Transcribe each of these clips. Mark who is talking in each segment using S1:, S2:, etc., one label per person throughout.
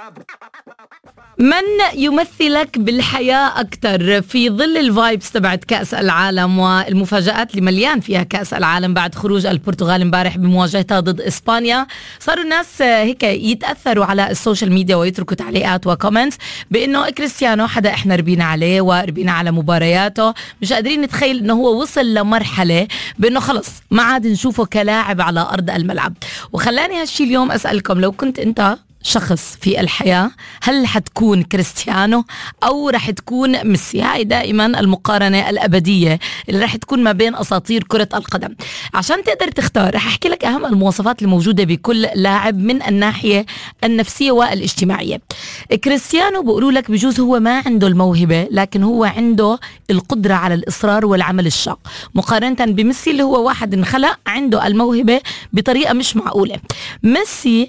S1: من يمثلك بالحياة أكتر في ظل الفايبس تبعت كأس العالم والمفاجآت اللي مليان فيها كأس العالم بعد خروج البرتغال امبارح بمواجهتها ضد إسبانيا؟ صاروا الناس هيك يتأثروا على السوشيال ميديا ويتركوا تعليقات وكومنتس بأنه كريستيانو حدا إحنا ربينا عليه وربينا على مبارياته، مش قادرين نتخيل أنه هو وصل لمرحلة بأنه خلص ما عاد نشوفه كلاعب على أرض الملعب. وخلاني هالشي اليوم أسألكم، لو كنت أنت شخص في الحياة هل حتكون كريستيانو أو رح تكون ميسي؟ هاي دائما المقارنة الأبدية اللي رح تكون ما بين أساطير كرة القدم. عشان تقدر تختار رح أحكي لك أهم المواصفات الموجودة بكل لاعب من الناحية النفسية والاجتماعية. كريستيانو بقولوا لك بجوز هو ما عنده الموهبة، لكن هو عنده القدرة على الإصرار والعمل الشاق، مقارنة بميسي اللي هو واحد انخلق عنده الموهبة بطريقة مش معقولة. ميسي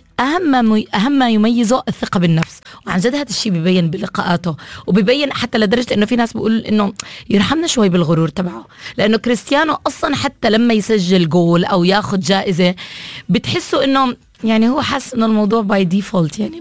S1: أهم ما يميزه الثقة بالنفس، وعن جد هذا الشيء بيبين بلقاءاته، وبيبين حتى لدرجة إنه في ناس بيقول إنه يرحمنا شوي بالغرور تبعه، لأنه كريستيانو أصلا حتى لما يسجل جول أو ياخد جائزة بتحسوا إنه يعني هو حس إنه الموضوع باي ديفولت، يعني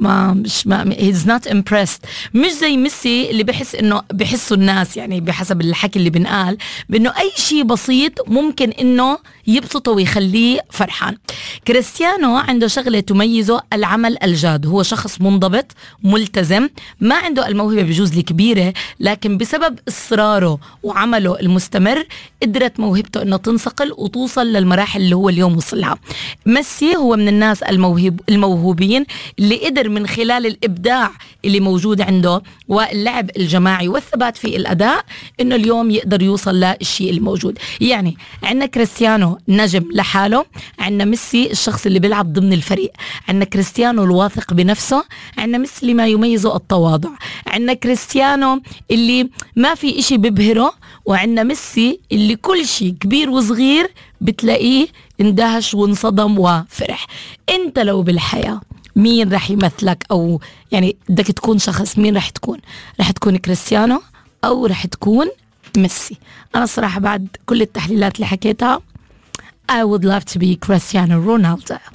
S1: ما he's not impressed. مش زي ميسي اللي بحسوا الناس يعني بحسب الحكي اللي بنقال بأنه أي شيء بسيط ممكن إنه يبسطه ويخليه فرحان. كريستيانو عنده شغلة تميزه، العمل الجاد. هو شخص منضبط ملتزم، ما عنده الموهبة بجوز الكبيرة، لكن بسبب إصراره وعمله المستمر قدرت موهبته إنه تنصقل وتوصل للمراحل اللي هو اليوم وصلها. ميسي هو من الناس الموهوبين اللي قدر من خلال الإبداع اللي موجود عنده واللعب الجماعي والثبات في الأداء إنه اليوم يقدر يوصل للشيء الموجود. يعني عندنا كريستيانو نجم لحاله، عندنا ميسي الشخص اللي بيلعب ضمن الفريق، عندنا كريستيانو الواثق بنفسه، عندنا ميسي اللي ما يميزه التواضع، عندنا كريستيانو اللي ما في إشي ببهره، وعندنا ميسي اللي كل شيء كبير وصغير بتلاقيه اندهش وانصدم وفرح. انت لو بالحياة مين رح يمثلك، او يعني بدك تكون شخص، مين رح تكون؟ رح تكون كريستيانو او رح تكون ميسي؟ انا الصراحة بعد كل التحليلات اللي حكيتها I would love to be Cristiano Ronaldo.